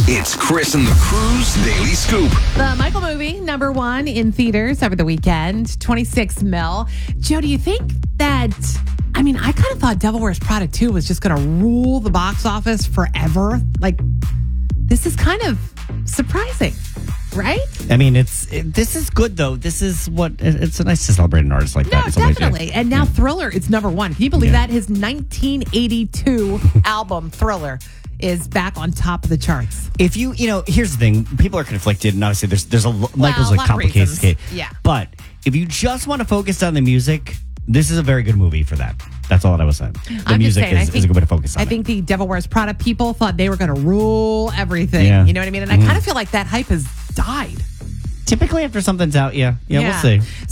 It's Chris and the Crew's Daily Scoop. The Michael movie, #1 in theaters over the weekend, 26 mil. Joe, do you think that, I kind of thought Devil Wears Prada 2 was just going to rule the box office forever. Like, this is kind of surprising, right? This is good though. This is it's nice to celebrate an artist like that. No, definitely. And now Thriller is #1. Can you believe that? His 1982 album, Thriller, is back on top of the charts. If here's the thing: people are conflicted, and obviously there's Michael's a lot of complicated reasons. case. Yeah. But if you just want to focus on the music, this is a very good movie for that. That's all I was saying. The music is a good way to focus on it. I think the Devil Wears Prada people thought they were going to rule everything. Yeah. You know what I mean? And I kind of feel like that hype has died. Typically, after something's out, we'll see.